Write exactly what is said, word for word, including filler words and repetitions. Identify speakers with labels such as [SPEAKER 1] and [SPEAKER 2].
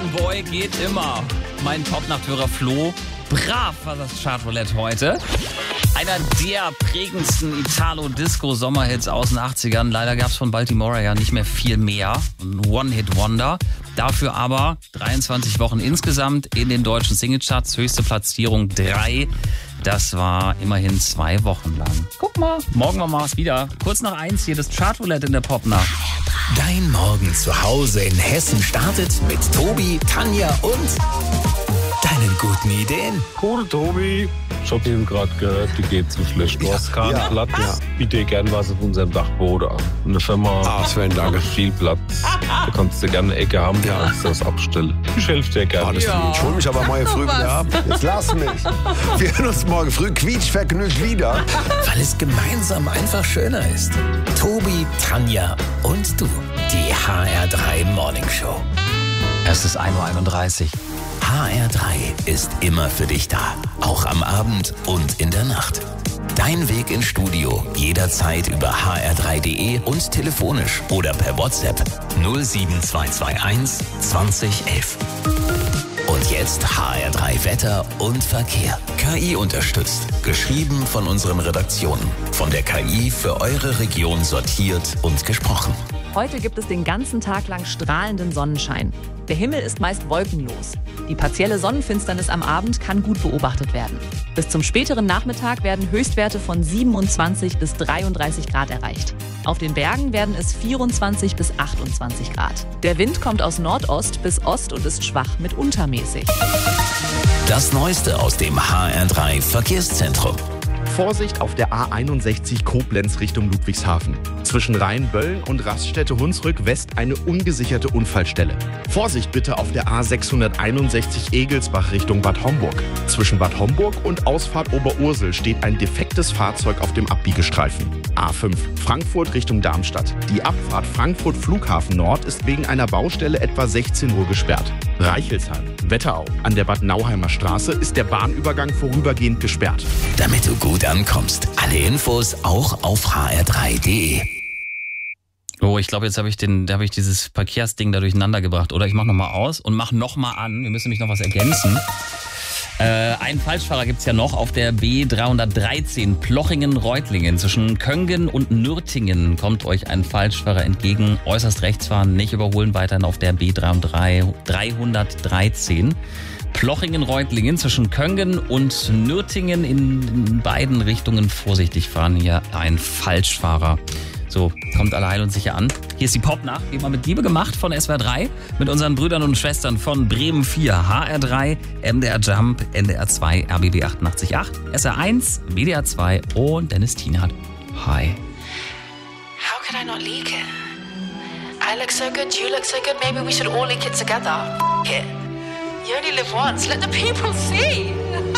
[SPEAKER 1] Boy geht immer. Mein Top-Nachthörer Flo. Brav war das Chartroulette heute. Einer der prägendsten Italo-Disco-Sommerhits aus den achtzigern. Leider gab es von Baltimore ja nicht mehr viel mehr. Ein One-Hit-Wonder. Dafür aber dreiundzwanzig Wochen insgesamt in den deutschen Singlecharts. Höchste Platzierung drei. Das war immerhin zwei Wochen lang. Guck mal, morgen machen wir es wieder. Kurz nach eins hier das Chartroulette in der Popnacht.
[SPEAKER 2] Dein Morgen zu Hause in Hessen startet mit Tobi, Tanja und deinen guten Ideen.
[SPEAKER 3] Cool, Tobi. Ich hab eben gerade gehört, die geht zu schlecht. Du hast keinen
[SPEAKER 4] ja,
[SPEAKER 3] Platz.
[SPEAKER 4] ja.
[SPEAKER 3] Biete gern was auf unserem Dachboden an. Eine Firma
[SPEAKER 4] Ah, Sven, danke.
[SPEAKER 3] hat viel Platz. Da kannst du gerne eine Ecke haben,
[SPEAKER 4] Ja.
[SPEAKER 3] ja. kannst du das abstellen. Ich helfe dir gerne.
[SPEAKER 4] Alles
[SPEAKER 1] Ja.
[SPEAKER 4] gut. Ich hol mich aber morgen früh wieder ab. Jetzt lass mich. Wir hören uns morgen früh quietschvergnügt wieder.
[SPEAKER 2] Weil es gemeinsam einfach schöner ist. Tobi, Tanja und du. Die H R drei Morning Show.
[SPEAKER 1] Es ist ein Uhr einunddreißig.
[SPEAKER 2] H R drei ist immer für dich da. Auch am Abend und in der Nacht. Dein Weg ins Studio jederzeit über h r drei punkt d e und telefonisch oder per WhatsApp null sieben zwei zwei eins zwanzig elf. Und jetzt H R drei Wetter und Verkehr. K I unterstützt. Geschrieben von unseren Redaktionen. Von der K I für eure Region sortiert und gesprochen.
[SPEAKER 5] Heute gibt es den ganzen Tag lang strahlenden Sonnenschein. Der Himmel ist meist wolkenlos. Die partielle Sonnenfinsternis am Abend kann gut beobachtet werden. Bis zum späteren Nachmittag werden Höchstwerte von siebenundzwanzig bis dreiunddreißig Grad erreicht. Auf den Bergen werden es vierundzwanzig bis achtundzwanzig Grad. Der Wind kommt aus Nordost bis Ost und ist schwach mit untermäßig.
[SPEAKER 2] Das Neueste aus dem H R drei Verkehrszentrum.
[SPEAKER 6] Vorsicht auf der A einundsechzig Koblenz Richtung Ludwigshafen. Zwischen Rheinbölln und Raststätte Hunsrück West eine ungesicherte Unfallstelle. Vorsicht bitte auf der A sechshunderteinundsechzig Egelsbach Richtung Bad Homburg. Zwischen Bad Homburg und Ausfahrt Oberursel steht ein defektes Fahrzeug auf dem Abbiegestreifen. A fünf Frankfurt Richtung Darmstadt. Die Abfahrt Frankfurt Flughafen Nord ist wegen einer Baustelle etwa sechzehn Uhr gesperrt. Reichelsheim, Wetterau. An der Bad Nauheimer Straße ist der Bahnübergang vorübergehend gesperrt.
[SPEAKER 2] Damit du gut ankommst. Alle Infos auch auf h r drei punkt d e.
[SPEAKER 1] Oh, ich glaube, jetzt habe ich den, da habe ich dieses Verkehrsding da durcheinander gebracht. Oder ich mache nochmal aus und mache nochmal an. Wir müssen nämlich noch was ergänzen. Äh, einen Falschfahrer gibt's ja noch auf der B dreihundertdreizehn Plochingen-Reutlingen. Zwischen Köngen und Nürtingen kommt euch ein Falschfahrer entgegen. Äußerst rechts fahren, nicht überholen, weiterhin auf der B dreihundertdreizehn. Plochingen-Reutlingen zwischen Köngen und Nürtingen in beiden Richtungen vorsichtig fahren. Hier ein Falschfahrer. So, kommt alle heil und sicher an. Hier ist die Popnacht, wie immer mit Liebe gemacht von S W R drei. Mit unseren Brüdern und Schwestern von Bremen vier, H R drei, M D R Jump, N D R zwei, R B B achtundachtzig Komma acht, S R eins, W D R zwei und Dennis Tienhardt. Hi.
[SPEAKER 7] How could I not leak it? I look so good, you look so good, maybe we should all leak it together. F- it. You only live once, let the people see.